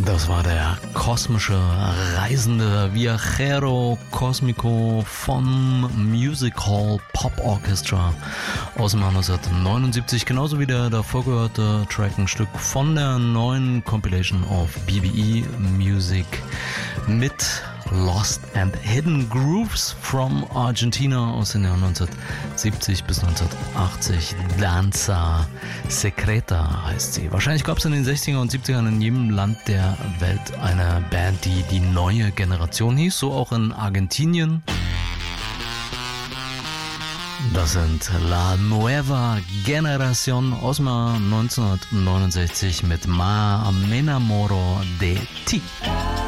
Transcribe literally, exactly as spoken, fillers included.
Das war der kosmische Reisende Viajero Cósmico von Music Hall Pop Orchestra aus dem Jahr neunzehnhundertneunundsiebzig, genauso wie der davor gehörte Track, ein Stück von der neuen Compilation of B B E Music mit Lost and Hidden Grooves from Argentina aus den Jahren neunzehnhundertsiebzig bis neunzehnhundertachtzig. Danza Secreta heißt sie. Wahrscheinlich gab es in den sechziger und siebzigern in jedem Land der Welt eine Band, die die neue Generation hieß, so auch in Argentinien. Das sind La Nueva Generación aus dem Jahr neunzehnhundertneunundsechzig mit Ma Me Enamoro de Ti.